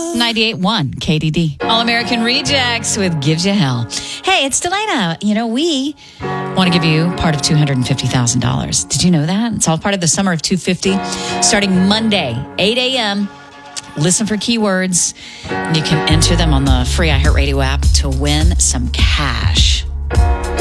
98.1 KDD. All-American Rejects with Gives You Hell. Hey, it's Delana. You know, we want to give you part of $250,000. Did you know that? It's all part of the Summer of 250. Starting Monday, 8 a.m., listen for keywords. And you can enter them on the free iHeartRadio app to win some cash.